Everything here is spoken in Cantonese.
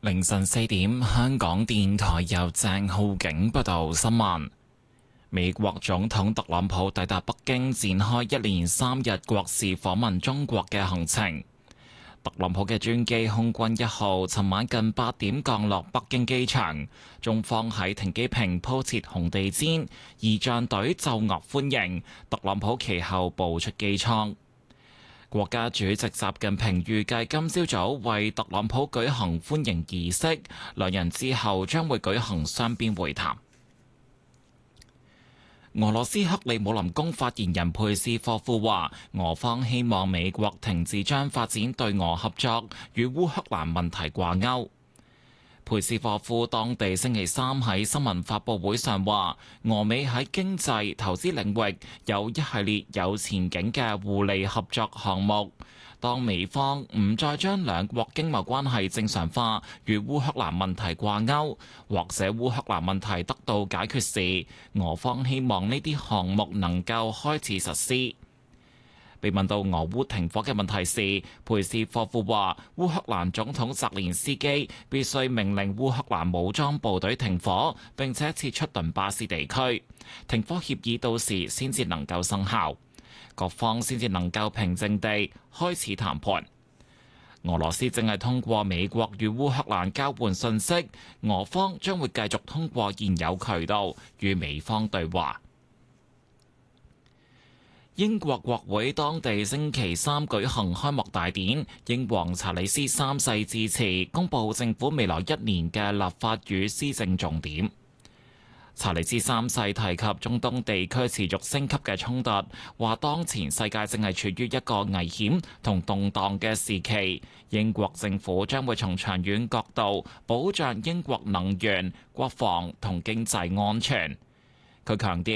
凌晨4點，香港電台由鄭浩景報道新聞。美國總統特朗普抵達北京，展開一連3日國事訪問中國嘅行程。特朗普嘅專機空軍1號尋晚近8點降落北京機場，中方喺停機坪鋪設紅地毯，儀仗隊奏樂歡迎。特朗普其後步出機艙。國家主席習近平預計今朝早為特朗普舉行歡迎儀式，兩人之後將會舉行雙邊會談。俄羅斯克里姆林宮發言人佩斯科夫話，俄方希望美國停止將發展對俄合作與烏克蘭問題掛鈎。佩斯科夫當地星期三喺新聞發佈會上話，俄美喺經濟、投資領域有一系列有前景嘅互利合作項目。當美方唔再將兩國經貿關係正常化與烏克蘭問題掛鈎，或者烏克蘭問題得到解決時，俄方希望呢啲項目能夠開始實施。被問到俄烏停火嘅問題時，佩斯科夫話：烏克蘭總統澤連斯基必須命令烏克蘭武裝部隊停火，並且撤出頓巴斯地區。停火協議到時先至能夠生效，各方先至能夠平靜地開始談判。俄羅斯正係通過美國與烏克蘭交換信息，俄方將會繼續通過現有渠道與美方對話。英國國會當地星期三舉行開幕大典，英皇查理斯三世致辭，公布政府未來1年嘅立法與施政重點。查理斯三世提及中東地區持續升級嘅衝突，話當前世界正係處於一個危險同動盪嘅時期，英國政府將會從長遠角度保障英國能源、國防同經濟安全。佢強調，